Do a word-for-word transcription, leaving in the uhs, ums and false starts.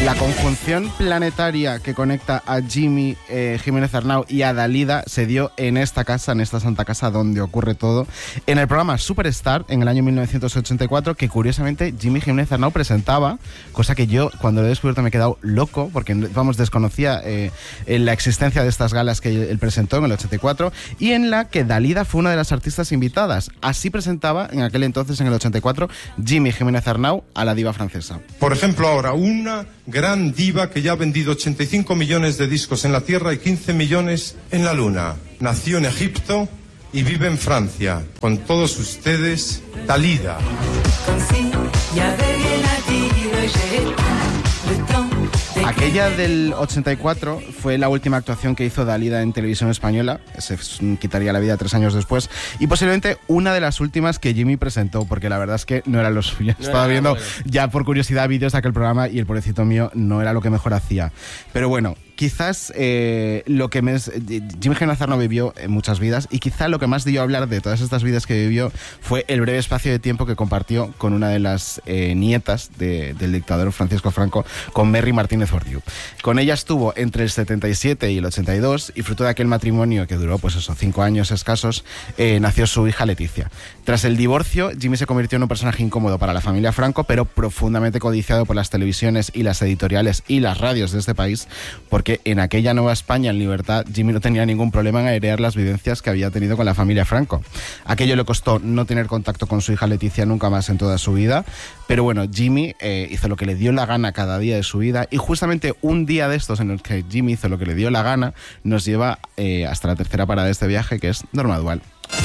La conjunción planetaria que conecta a Jimmy eh, Jiménez Arnau y a Dalida se dio en esta casa, en esta santa casa donde ocurre todo, en el programa Superstar en el año mil novecientos ochenta y cuatro, que curiosamente Jimmy Jiménez Arnau presentaba, cosa que yo cuando lo he descubierto me he quedado loco, porque vamos, desconocía eh, la existencia de estas galas que él presentó en el ochenta y cuatro, y en la que Dalida fue una de las artistas invitadas. Así presentaba en aquel entonces, en el ochenta y cuatro, Jimmy Jiménez Arnau a la diva francesa. Por ejemplo, ahora una gran diva que ya ha vendido ochenta y cinco millones de discos en la Tierra y quince millones en la Luna. Nació en Egipto y vive en Francia. Con todos ustedes, Dalida. Aquella del ochenta y cuatro fue la última actuación que hizo Dalida en televisión española. Se quitaría la vida tres años después. Y posiblemente una de las últimas que Jimmy presentó, porque la verdad es que no era lo suyo. No Estaba era viendo bueno. ya por curiosidad vídeos de aquel programa y el pobrecito mío no era lo que mejor hacía. Pero bueno, quizás eh, lo que me... Jimmy Jiménez Arnau vivió en muchas vidas, y quizá lo que más dio a hablar de todas estas vidas que vivió fue el breve espacio de tiempo que compartió con una de las eh, nietas de, del dictador Francisco Franco, con Merry Martínez Ordiu. Con ella estuvo entre el setenta y siete y el ochenta y dos, y fruto de aquel matrimonio que duró, pues eso, cinco años escasos, eh, nació su hija Leticia. Tras el divorcio, Jimmy se convirtió en un personaje incómodo para la familia Franco, pero profundamente codiciado por las televisiones y las editoriales y las radios de este país, porque que en aquella Nueva España en libertad Jimmy no tenía ningún problema en airear las vivencias que había tenido con la familia Franco. Aquello le costó no tener contacto con su hija Leticia nunca más en toda su vida, pero bueno, Jimmy eh, hizo lo que le dio la gana cada día de su vida, y justamente un día de estos en el que Jimmy hizo lo que le dio la gana nos lleva eh, hasta la tercera parada de este viaje, que es Norma Dual.